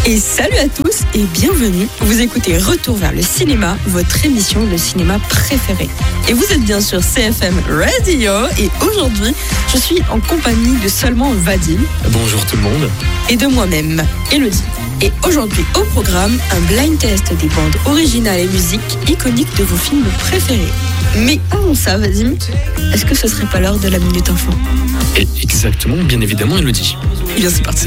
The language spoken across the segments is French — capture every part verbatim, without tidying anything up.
Et salut à tous et bienvenue. Vous écoutez Retour vers le cinéma, votre émission de cinéma préférée. Et vous êtes bien sûr C F M Radio et aujourd'hui, je suis en compagnie de seulement Vadim. Bonjour tout le monde. Et de moi-même, Elodie. Et aujourd'hui au programme, un blind test des bandes originales et musiques iconiques de vos films préférés. Mais avant ça, Vadim, est-ce que ce serait pas l'heure de la Minute Info ? Et exactement, bien évidemment, Elodie. Et bien c'est parti.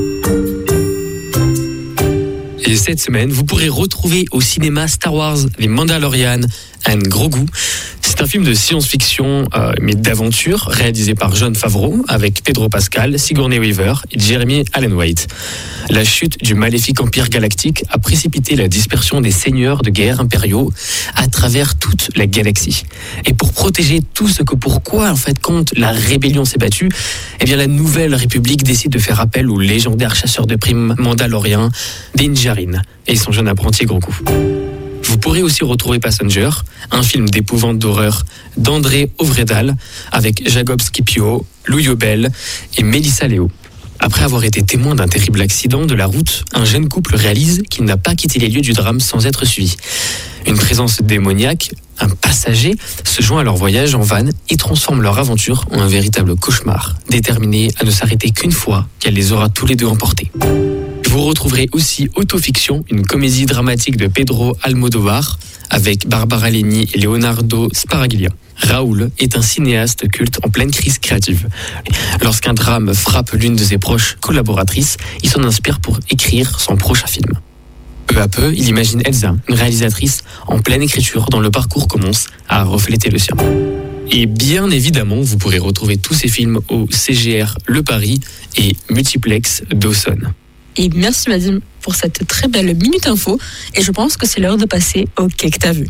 Et cette semaine, vous pourrez retrouver au cinéma Star Wars, Les Mandalorian and Grogu. C'est un film de science-fiction, euh, mais d'aventure, réalisé par Jon Favreau, avec Pedro Pascal, Sigourney Weaver et Jeremy Allen White. La chute du maléfique empire galactique a précipité la dispersion des seigneurs de guerre impériaux à travers toute la galaxie. Et pour protéger tout ce que pourquoi, en fait, quand la rébellion s'est battue, eh bien, la nouvelle république décide de faire appel au légendaire chasseur de primes mandalorien, Din Djarin, et son jeune apprenti Grogu. Vous pourrez aussi retrouver Passenger, un film d'épouvante d'horreur d'André Ovredal avec Jacob Scipio, Lou Yobel et Melissa Leo. Après avoir été témoin d'un terrible accident de la route, un jeune couple réalise qu'il n'a pas quitté les lieux du drame sans être suivi. Une présence démoniaque, un passager, se joint à leur voyage en van et transforme leur aventure en un véritable cauchemar, déterminé à ne s'arrêter qu'une fois qu'elle les aura tous les deux emportés. Vous retrouverez aussi Autofiction, une comédie dramatique de Pedro Almodóvar avec Barbara Leni et Leonardo Sparaglia. Raoul est un cinéaste culte en pleine crise créative. Lorsqu'un drame frappe l'une de ses proches collaboratrices, il s'en inspire pour écrire son prochain film. Peu à peu, il imagine Elsa, une réalisatrice en pleine écriture dont le parcours commence à refléter le sien. Et bien évidemment, vous pourrez retrouver tous ces films au C G R Le Paris et Multiplex Dawson. Et merci Vadim pour cette très belle Minute Info. Et je pense que c'est l'heure de passer au Qu'est-ce que t'as vu ?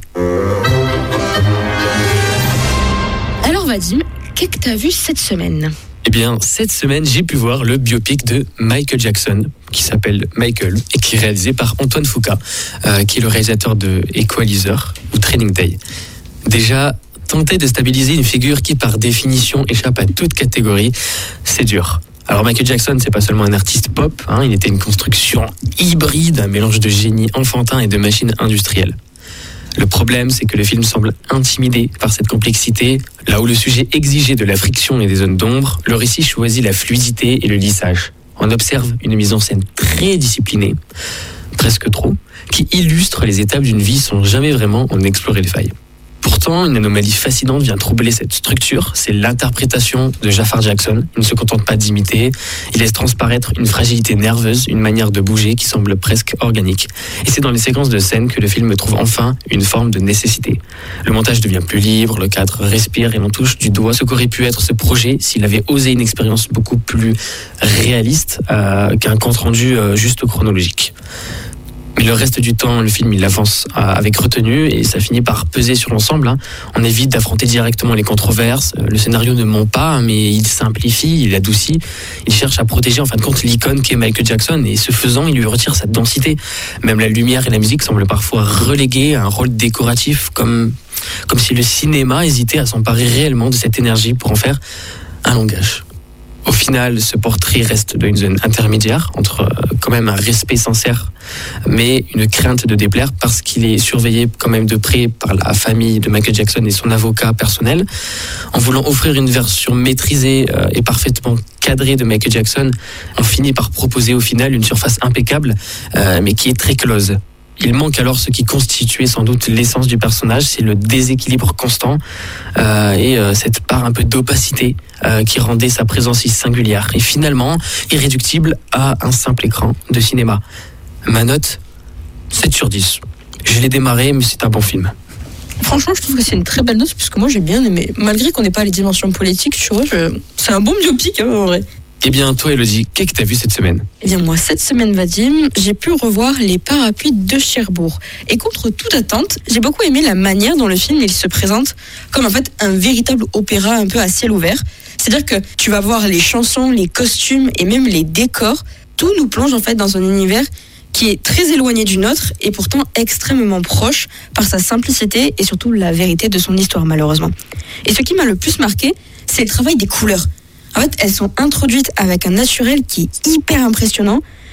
Alors Vadim, qu'est-ce que t'as vu cette semaine ? Eh bien, cette semaine, j'ai pu voir le biopic de Michael Jackson, qui s'appelle Michael, et qui est réalisé par Antoine Fuqua, euh, qui est le réalisateur de Equalizer ou Training Day. Déjà, tenter de stabiliser une figure qui, par définition, échappe à toute catégorie, c'est dur. Alors Michael Jackson, c'est pas seulement un artiste pop, hein, il était une construction hybride, un mélange de génie enfantin et de machine industrielle. Le problème, c'est que le film semble intimidé par cette complexité. Là où le sujet exigeait de la friction et des zones d'ombre, le récit choisit la fluidité et le lissage. On observe une mise en scène très disciplinée, presque trop, qui illustre les étapes d'une vie sans jamais vraiment en explorer les failles. Pourtant, une anomalie fascinante vient troubler cette structure, c'est l'interprétation de Jafar Jackson. Il ne se contente pas d'imiter, il laisse transparaître une fragilité nerveuse, une manière de bouger qui semble presque organique. Et c'est dans les séquences de scène que le film trouve enfin une forme de nécessité. Le montage devient plus libre, le cadre respire et l'on touche du doigt ce qu'aurait pu être ce projet s'il avait osé une expérience beaucoup plus réaliste euh, qu'un compte-rendu euh, juste chronologique. Mais le reste du temps, le film il avance avec retenue et ça finit par peser sur l'ensemble. Hein. On évite d'affronter directement les controverses. Le scénario ne ment pas, mais il simplifie, il adoucit. Il cherche à protéger en fin de compte l'icône qu'est Michael Jackson et ce faisant, il lui retire sa densité. Même la lumière et la musique semblent parfois reléguer à un rôle décoratif, comme, comme si le cinéma hésitait à s'emparer réellement de cette énergie pour en faire un langage. Au final, ce portrait reste dans une zone intermédiaire entre euh, quand même un respect sincère, mais une crainte de déplaire parce qu'il est surveillé quand même de près par la famille de Michael Jackson et son avocat personnel. En voulant offrir une version maîtrisée euh, et parfaitement cadrée de Michael Jackson, on finit par proposer au final une surface impeccable, euh, mais qui est très close. Il manque alors ce qui constituait sans doute l'essence du personnage, c'est le déséquilibre constant euh, et euh, cette part un peu d'opacité euh, qui rendait sa présence si singulière et finalement irréductible à un simple écran de cinéma. Ma note, sept sur dix. Je l'ai démarré, mais c'est un bon film. Franchement, je trouve que c'est une très belle note, puisque moi j'ai bien aimé. Malgré qu'on n'ait pas les dimensions politiques, tu vois, je... c'est un bon biopic, hein, en vrai. Eh bien, toi, Elodie, qu'est-ce que tu as vu cette semaine ? Eh bien, moi, cette semaine, Vadim, j'ai pu revoir Les Parapluies de Cherbourg. Et contre toute attente, j'ai beaucoup aimé la manière dont le film il se présente comme en fait un véritable opéra un peu à ciel ouvert. C'est-à-dire que tu vas voir les chansons, les costumes et même les décors. Tout nous plonge en fait dans un univers qui est très éloigné du nôtre et pourtant extrêmement proche par sa simplicité et surtout la vérité de son histoire, malheureusement. Et ce qui m'a le plus marqué, c'est le travail des couleurs. En fait, elles sont introduites avec un naturel qui est hyper impressionnant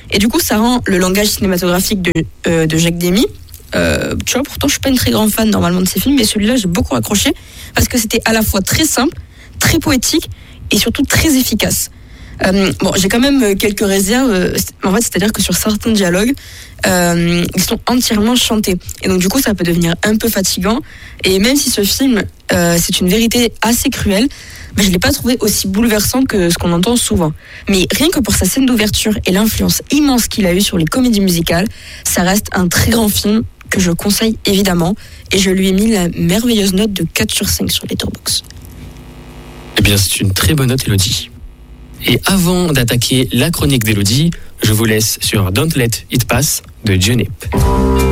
Et du coup, ça rend le langage cinématographique de, euh, de Jacques Demy. Euh, tu vois, pourtant, je suis pas une très grande fan normalement de ces films, mais celui-là, j'ai beaucoup accroché parce que c'était à la fois très simple, très poétique et surtout très efficace. Euh, bon, j'ai quand même quelques réserves. En fait, c'est-à-dire que sur certains dialogues, euh, ils sont entièrement chantés. Et donc, du coup, ça peut devenir un peu fatigant. Et même si ce film, euh, c'est une vérité assez cruelle, ben, je l'ai pas trouvé aussi bouleversant que ce qu'on entend souvent. Mais rien que pour sa scène d'ouverture et l'influence immense qu'il a eue sur les comédies musicales, ça reste un très grand film que je conseille évidemment. Et je lui ai mis la merveilleuse note de quatre sur cinq sur Letterboxd. Eh bien, c'est une très bonne note, Elodie. Et avant d'attaquer la chronique d'Elodie, je vous laisse sur Don't Let It Pass de Johnny.